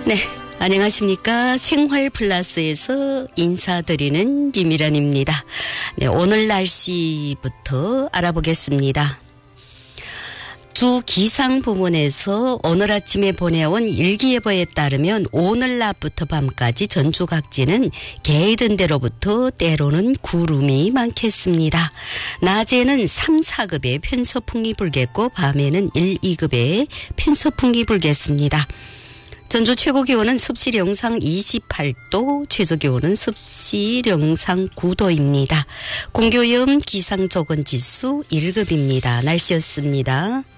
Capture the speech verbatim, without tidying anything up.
네, 안녕하십니까. 생활 플러스에서 인사드리는 김미란입니다. 네, 오늘 날씨부터 알아보겠습니다. 주 기상 부문에서 오늘 아침에 보내온 일기예보에 따르면 오늘 낮부터 밤까지 전주 각지는 개이든 대로부터 때로는 구름이 많겠습니다. 낮에는 삼, 사급의 편서풍이 불겠고 밤에는 일, 이급의 편서풍이 불겠습니다. 전주 최고 기온은 습실 영상 이십팔 도, 최저 기온은 습실 영상 구 도입니다. 공교염 기상조건지수 일 급입니다. 날씨였습니다.